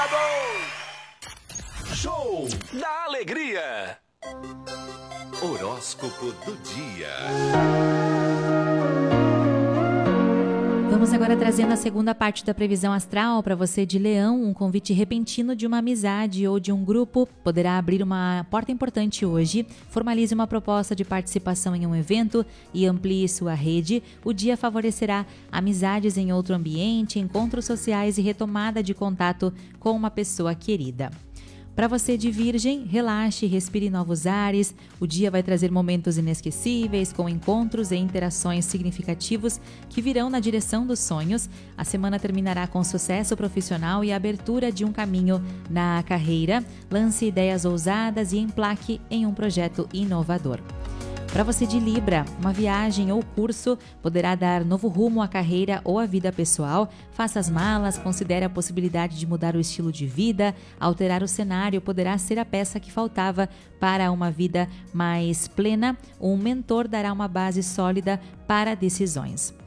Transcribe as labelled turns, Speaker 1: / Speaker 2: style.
Speaker 1: Obrigado! Show da Alegria! Horóscopo do dia.
Speaker 2: Vamos agora trazendo a segunda parte da previsão astral para você de Leão. Um convite repentino de uma amizade ou de um grupo poderá abrir uma porta importante hoje. Formalize uma proposta de participação em um evento e amplie sua rede. O dia favorecerá amizades em outro ambiente, encontros sociais e retomada de contato com uma pessoa querida. Para você de Virgem, relaxe, respire novos ares. O dia vai trazer momentos inesquecíveis, com encontros e interações significativos que virão na direção dos sonhos. A semana terminará com sucesso profissional e abertura de um caminho na carreira. Lance ideias ousadas e emplaque em um projeto inovador. Para você de Libra, uma viagem ou curso poderá dar novo rumo à carreira ou à vida pessoal. Faça as malas, considere a possibilidade de mudar o estilo de vida. Alterar o cenário poderá ser a peça que faltava para uma vida mais plena. Um mentor dará uma base sólida para decisões.